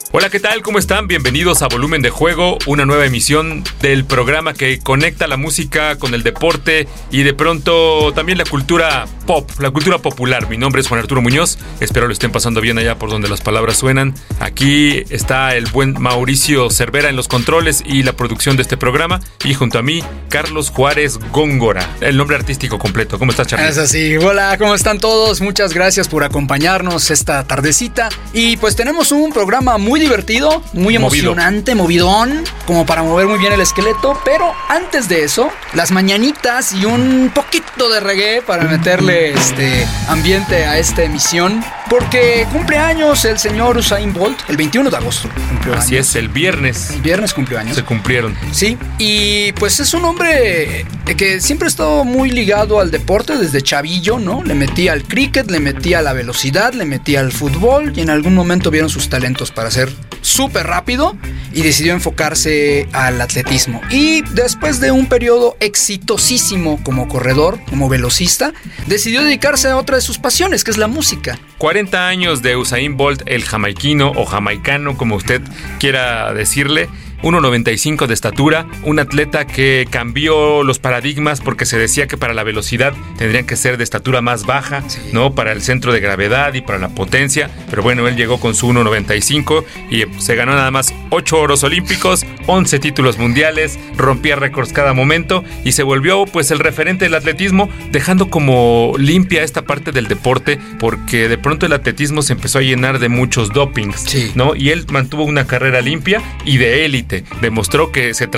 Hola, ¿qué tal? ¿Cómo están? Bienvenidos a Volumen de Juego, una nueva emisión del programa que conecta la música con el deporte y de pronto también la cultura pop, la cultura popular. Mi nombre es Juan Arturo Muñoz, espero lo estén pasando bien allá por donde las palabras suenan. Aquí está el buen Mauricio Cervera en los controles y la producción de este programa, y junto a mí, Carlos Juárez Góngora, el nombre artístico completo. ¿Cómo estás, Charlie? Es así. Hola, ¿cómo están todos? Muchas gracias por acompañarnos esta tardecita. Y pues tenemos un programa muy divertido, muy emocionante, movidón, como para mover muy bien el esqueleto. Pero antes de eso, las mañanitas y un poquito de reggae para meterle ambiente a esta emisión. Porque cumple años el señor Usain Bolt, el 21 de agosto cumplió años. Así es, el viernes. El viernes cumplió años. Se cumplieron. Sí, y pues es un hombre que siempre ha estado muy ligado al deporte desde chavillo, ¿no? Le metía al cricket, le metía a la velocidad, le metía al fútbol, y en algún momento vieron sus talentos para ser súper rápido y decidió enfocarse al atletismo. Y después de un periodo exitosísimo como corredor, como velocista, decidió dedicarse a otra de sus pasiones, que es la música. 40 años de Usain Bolt, el jamaiquino o jamaicano, como usted quiera decirle. 1.95 de estatura, un atleta que cambió los paradigmas porque se decía que para la velocidad tendrían que ser de estatura más baja, sí, ¿no? Para el centro de gravedad y para la potencia, pero bueno, él llegó con su 1.95 y se ganó nada más 8 oros olímpicos, 11 títulos mundiales, rompía récords cada momento y se volvió pues el referente del atletismo, dejando como limpia esta parte del deporte porque de pronto el atletismo se empezó a llenar de muchos dopings, sí, ¿no? Y él mantuvo una carrera limpia y de élite. Demostró que se